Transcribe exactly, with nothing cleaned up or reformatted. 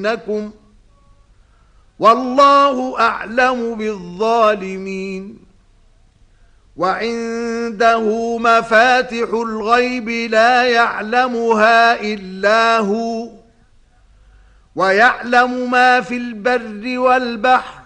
لكم والله أعلم بالظالمين. وعنده مفاتح الغيب لا يعلمها إلا هو ويعلم ما في البر والبحر